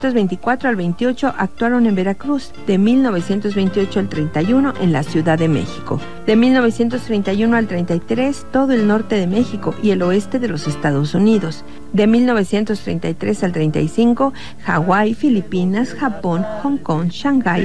1924 al 28 actuaron en Veracruz, de 1928 al 31 en la Ciudad de México, de 1931 al 33 todo el norte de México y el oeste de los Estados Unidos, de 1933 al 35 Hawái, Filipinas, Japón, Hong Kong, Shanghái,